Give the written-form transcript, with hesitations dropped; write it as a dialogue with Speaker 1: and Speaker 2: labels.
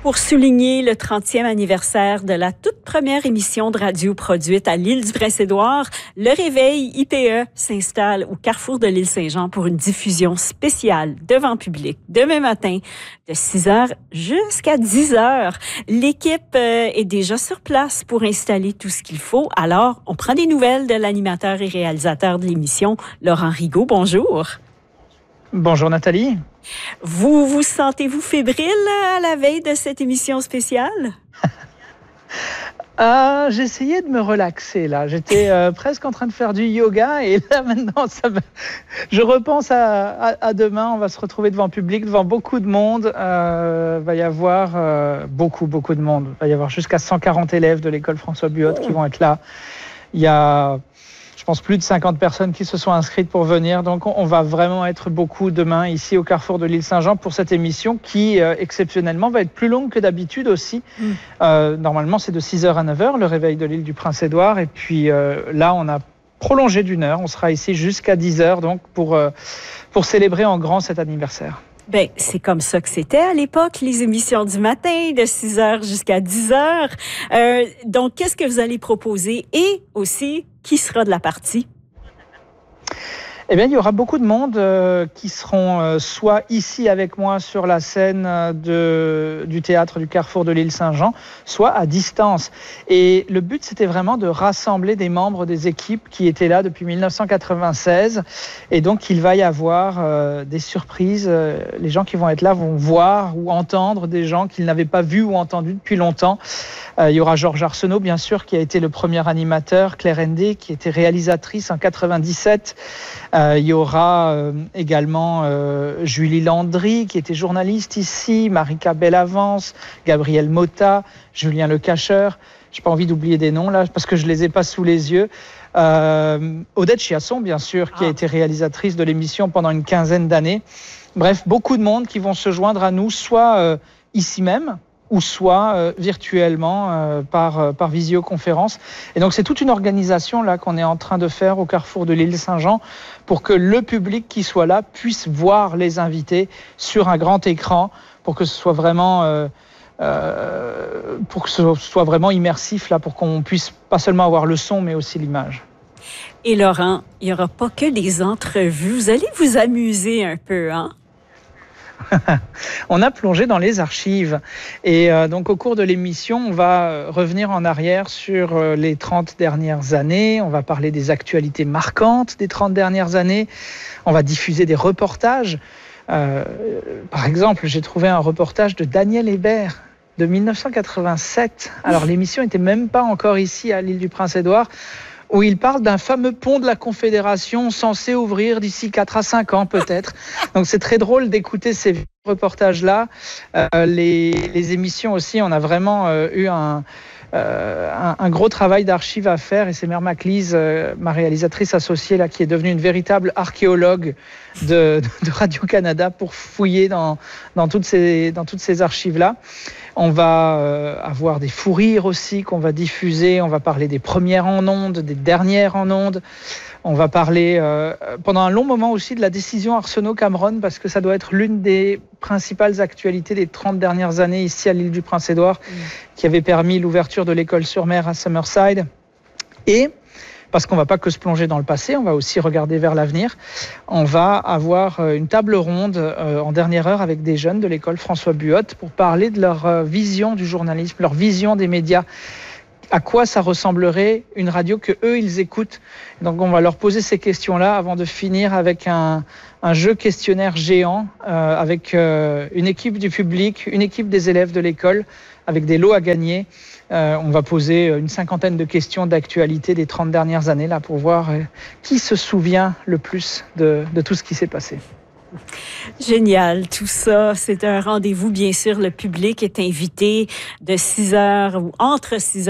Speaker 1: Pour souligner le 30e anniversaire de la toute première émission de radio produite à l'île du Prince-Édouard, le Réveil IPE s'installe au carrefour de l'île Saint-Jean pour une diffusion spéciale devant public demain matin de 6h jusqu'à 10h. L'équipe est déjà sur place pour installer tout ce qu'il faut. Alors, on prend des nouvelles de l'animateur et réalisateur de l'émission, Laurent Rigaud. Bonjour.
Speaker 2: Bonjour Nathalie.
Speaker 1: Vous sentez-vous fébrile à la veille de cette émission spéciale?
Speaker 2: J'essayais de me relaxer là. J'étais presque en train de faire du yoga et là maintenant, je repense à demain. On va se retrouver devant public, devant beaucoup de monde. Va y avoir beaucoup de monde. Va y avoir jusqu'à 140 élèves de l'école François Buot qui vont être là. Il y a, je pense, plus de 50 personnes qui se sont inscrites pour venir. Donc, on va vraiment être beaucoup demain ici au carrefour de l'île Saint-Jean pour cette émission qui, exceptionnellement, va être plus longue que d'habitude aussi. Normalement, c'est de 6h à 9h, le réveil de l'île du Prince-Édouard. Et puis là, on a prolongé d'1 heure. On sera ici jusqu'à 10h donc pour célébrer en grand cet anniversaire.
Speaker 1: Ben, c'est comme ça que c'était à l'époque, les émissions du matin, de 6h jusqu'à 10h. Donc, qu'est-ce que vous allez proposer et aussi, qui sera de la partie?
Speaker 2: Eh bien, il y aura beaucoup de monde qui seront soit ici avec moi sur la scène du théâtre du Carrefour de l'île Saint-Jean, soit à distance. Et le but, c'était vraiment de rassembler des membres des équipes qui étaient là depuis 1996. Et donc, il va y avoir des surprises. Les gens qui vont être là vont voir ou entendre des gens qu'ils n'avaient pas vus ou entendus depuis longtemps. Il y aura Georges Arsenault, bien sûr, qui a été le premier animateur, Claire Ndé, qui était réalisatrice en 97. Il y aura également Julie Landry, qui était journaliste ici, Marika Bellavance, Gabriel Motta, Julien Le Cacheur. Je n'ai pas envie d'oublier des noms là, parce que je ne les ai pas sous les yeux. Odette Chiasson, bien sûr, qui a été réalisatrice de l'émission pendant une quinzaine d'années. Bref, beaucoup de monde qui vont se joindre à nous, soit ici même, ou soit virtuellement par visioconférence. Et donc, c'est toute une organisation là qu'on est en train de faire au carrefour de l'île Saint-Jean pour que le public qui soit là puisse voir les invités sur un grand écran pour que ce soit vraiment... pour que ce soit vraiment immersif là, pour qu'on puisse pas seulement avoir le son, mais aussi l'image.
Speaker 1: Et Laurent, il n'y aura pas que des entrevues. Vous allez vous amuser un peu, hein?
Speaker 2: On a plongé dans les archives et donc au cours de l'émission, on va revenir en arrière sur les 30 dernières années. On va parler des actualités marquantes des 30 dernières années. On va diffuser des reportages. Par exemple, j'ai trouvé un reportage de Daniel Hébert de 1987. Alors l'émission n'était même pas encore ici à l'île du Prince-Édouard, où il parle d'un fameux pont de la Confédération censé ouvrir d'ici 4 à 5 ans peut-être. Donc c'est très drôle d'écouter ces reportages-là. Les émissions aussi, on a vraiment eu un gros travail d'archives à faire, et c'est Mère Maclise, ma réalisatrice associée, là, qui est devenue une véritable archéologue de Radio-Canada pour fouiller dans toutes ces archives-là. On va avoir des fous rires aussi qu'on va diffuser. On va parler des premières en ondes, des dernières en ondes. On va parler pendant un long moment aussi de la décision Arsenault-Cameron, parce que ça doit être l'une des principales actualités des 30 dernières années ici à l'île du Prince-Édouard, qui avait permis l'ouverture de l'école sur mer à Summerside. Et parce qu'on ne va pas que se plonger dans le passé, on va aussi regarder vers l'avenir. On va avoir une table ronde en dernière heure avec des jeunes de l'école François Buot pour parler de leur vision du journalisme, leur vision des médias. À quoi ça ressemblerait une radio que eux ils écoutent. Donc on va leur poser ces questions-là avant de finir avec un jeu questionnaire géant avec une équipe du public, une équipe des élèves de l'école avec des lots à gagner. On va poser une 50aine de questions d'actualité des 30 dernières années là pour voir qui se souvient le plus de tout ce qui s'est passé.
Speaker 1: Génial, tout ça. C'est un rendez-vous, bien sûr. Le public est invité de 6h ou entre 6h